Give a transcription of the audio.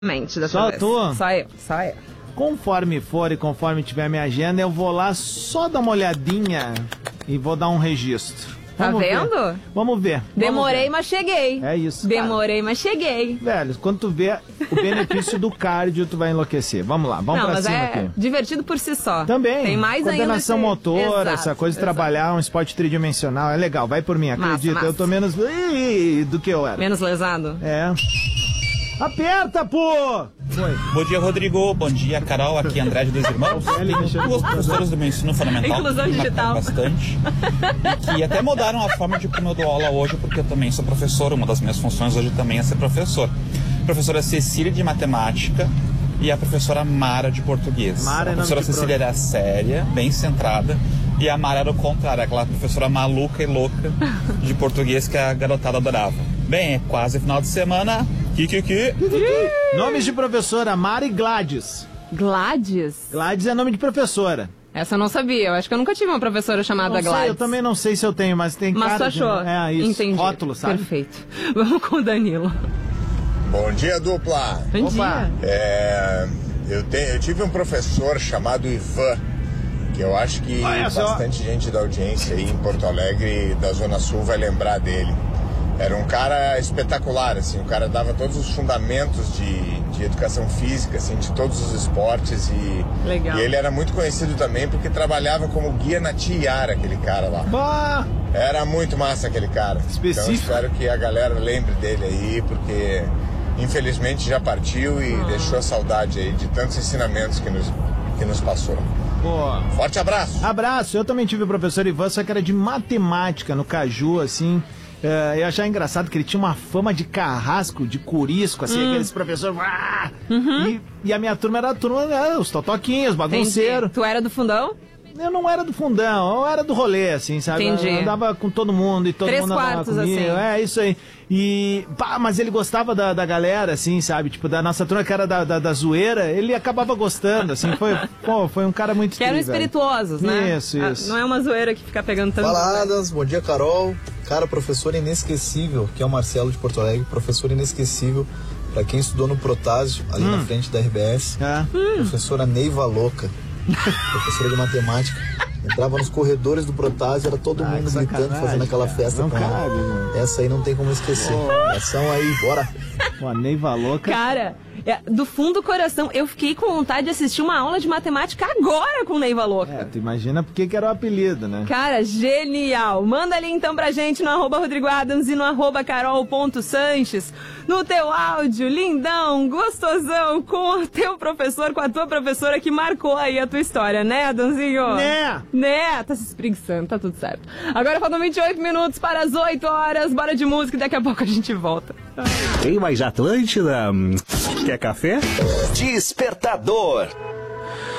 Só vez. tu? Só eu. Conforme for e conforme tiver minha agenda, eu vou lá só dar uma olhadinha e vou dar um registro. Tá vendo? Vamos ver. Demorei, mas cheguei. É isso. Demorei, mas cheguei. Velho, quando tu vê o benefício do cardio, tu vai enlouquecer. Vamos lá, vamos pra cima aqui. Divertido por si só. Também. Tem mais coordenação ainda. motora, essa coisa de trabalhar um esporte tridimensional. É legal, vai por mim, acredita. Massa. Eu tô menos do que eu era. Menos lesado? É. Aperta, pô! Foi. Bom dia, Rodrigo. Bom dia, Carol. Aqui é André de Dois Irmãos. Tenho duas professoras do meu ensino fundamental. Inclusão digital. Bastante. E que até mudaram a forma de como eu dou aula hoje, porque eu também sou professor. Uma das minhas funções hoje também é ser professor. A professora Cecília de matemática e a professora Mara de português. A professora Cecília era séria, bem centrada. E a Mara era o contrário, aquela professora maluca e louca de português que a garotada adorava. Bem, é quase final de semana. Nomes de professora, Mara e Gladys. Gladys? Gladys é nome de professora. Essa eu não sabia. Eu acho que eu nunca tive uma professora chamada não sei, Gladys. Eu também não sei se eu tenho, mas tem cara. Mas tu achou? É isso. Entendi. Rótulo, sabe? Perfeito. Vamos com o Danilo. Bom dia, dupla. Bom dia. Eu tive um professor chamado Ivan, que eu acho que bastante gente da audiência aí em Porto Alegre, da Zona Sul, vai lembrar dele. Era um cara espetacular, assim, o cara dava todos os fundamentos de educação física, assim, de todos os esportes Legal. E ele era muito conhecido também porque trabalhava como guia na Tiara, aquele cara lá. Bah! Era muito massa aquele cara. Específico. Então espero que a galera lembre dele aí, porque infelizmente já partiu e deixou saudade aí de tantos ensinamentos que nos passou. Boa. Forte abraço. Abraço. Eu também tive o professor Ivan, só que era de matemática no Caju, assim. Eu achava engraçado que ele tinha uma fama de carrasco, de curisco, assim, aqueles professores. E a minha turma era a turma, os totoquinhos, bagunceiros. Tu era do fundão? Eu não era do fundão, eu era do rolê, assim, sabe? Entendi. Eu andava com todo mundo e todo mundo andava comigo. assim. É, isso aí. E, mas ele gostava da galera, assim, sabe? Tipo, da nossa turma que era da zoeira, ele acabava gostando, assim. Foi um cara muito Que eram espirituosos, né? Isso. Não é uma zoeira que fica pegando tanto. Fala, Adams. Bom dia, Carol. Cara, professor inesquecível, que é o Marcelo de Porto Alegre, professor inesquecível pra quem estudou no Protásio, ali na frente da RBS. Professora Neiva Louca, professora de matemática. Entrava nos corredores do Protásio, era todo mundo gritando, fazendo aquela festa com ela. Essa aí não tem como esquecer. Ação aí, bora! Pô, Neiva Louca. Cara, do fundo do coração, eu fiquei com vontade de assistir uma aula de matemática agora com Neiva Louca. Tu imagina porque que era o apelido, né? Cara, genial! Manda ali então pra gente no @RodrigoAdams e no @Carol.Sanches. No teu áudio, lindão, gostosão, com o teu professor, com a tua professora que marcou aí a tua história, né, Adãozinho? Né? Tá se espreguiçando, tá tudo certo. Agora faltam 28 minutos para as 8 horas. Bora de música e daqui a pouco a gente volta. Tem mais Atlântida? Quer café? Despertador.